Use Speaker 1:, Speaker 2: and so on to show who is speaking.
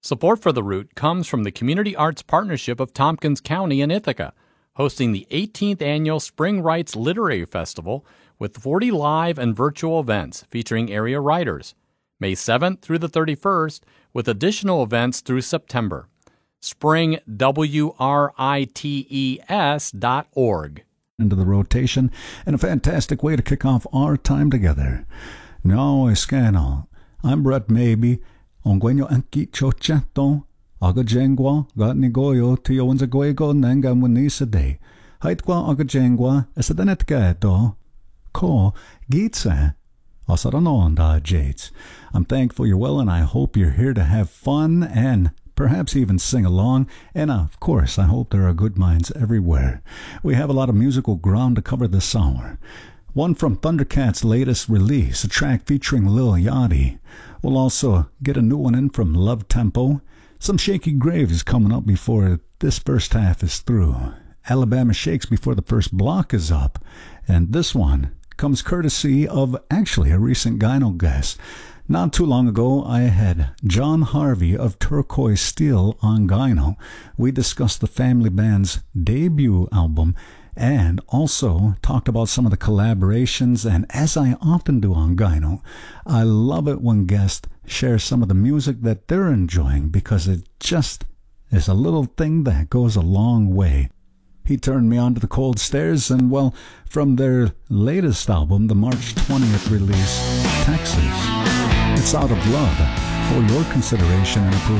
Speaker 1: Support for the route comes from the Community Arts Partnership of Tompkins County in Ithaca, hosting the 18th Annual Spring Writes Literary Festival with 40 live and virtual events featuring area writers, May 7th through the 31st, with additional events through September. springwrites.org.
Speaker 2: Into the rotation, and a fantastic way to kick off our time together. No escano. I'm Brett Maybe. Ongwenyo anki chochato. Agajengwa gatnigoyo tiyo unzaguego nanga munisade. Haitwa agajengwa esadanetgaeto. Ko gitse. Asaranonda Jates. I'm thankful you're well, and I hope you're here to have fun and perhaps even sing along, and of course I hope there are good minds everywhere. We have a lot of musical ground to cover this hour. One from Thundercat's latest release, a track featuring Lil Yachty. We'll also get a new one in from Love Tempo. Some Shaky Graves coming up before this first half is through. Alabama Shakes before the first block is up. And this one comes courtesy of actually a recent Gyno guest. Not too long ago, I had John Harvey of Turquoise Steel on Gyno. We discussed the family band's debut album and also talked about some of the collaborations. And as I often do on Gyno, I love it when guests share some of the music that they're enjoying, because it just is a little thing that goes a long way. He turned me on to the Cold Stares, and well, from their latest album, the March 20th release, Texas. It's out of love for your consideration and approval.